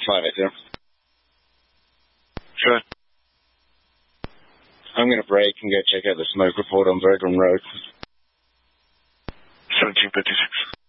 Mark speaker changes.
Speaker 1: 580.
Speaker 2: Sure.
Speaker 1: I'm going to break and go check out the smoke report on Bergman Road.
Speaker 2: 1756.